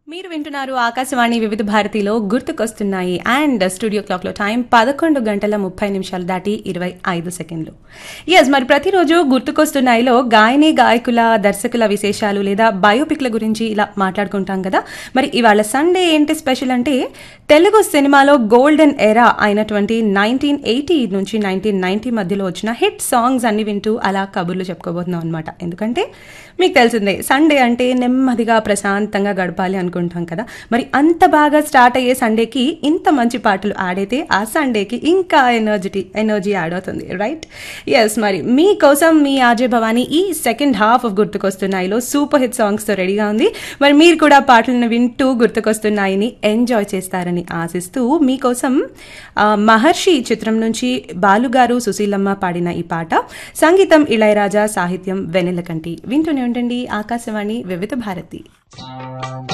మీరు వింటున్నారు ఆకాశవాణి వివిధ భారతిలో గుర్తుకొస్తున్నాయి అండ్ స్టూడియో క్లాక్ లో టైం 11:30 దాటి 25 సెకండ్లు. ఎస్, మరి ప్రతిరోజు గుర్తుకొస్తున్నాయిలో గాయని గాయకుల దర్శకుల విశేషాలు లేదా బయోపిక్ల గురించి ఇలా మాట్లాడుకుంటాం కదా. మరి ఇవాళ సండే ఏంటి స్పెషల్ అంటే తెలుగు సినిమాలో గోల్డెన్ ఎరా అయినటువంటి 1980 నుంచి 1990 మధ్యలో వచ్చిన హిట్ సాంగ్స్ అన్ని వింటూ అలా కబుర్లు చెప్పుకోబోతున్నాం అనమాట. ఎందుకంటే మీకు తెలిసిందే సండే అంటే నెమ్మదిగా ప్రశాంతంగా గడపాలి అనుకుంటాం కదా. మరి అంత బాగా స్టార్ట్ అయ్యే సండేకి ఇంత మంచి పాటలు ఆడైతే ఆ సండేకి ఇంకా ఎనర్జీ యాడ్ అవుతుంది, రైట్? ఎస్, మరి మీకోసం మీ ఆర్జే భవాని ఈ second half of గుర్తుకొస్తున్నాయిలో super hit songs తో రెడీగా ఉంది. మరి మీరు కూడా పాటలను వింటూ గుర్తుకొస్తున్నాయిని ఎంజాయ్ చేస్తారని ఆశిస్తూ మీకోసం మహర్షి చిత్రం నుంచి బాలుగారు సుశీలమ్మ పాడిన ఈ పాట, సంగీతం ఇళయరాజా, సాహిత్యం వెన్నెలకంటి. వింటూనే ఉండండి ఆకాశవాణి వివిధ భారతి.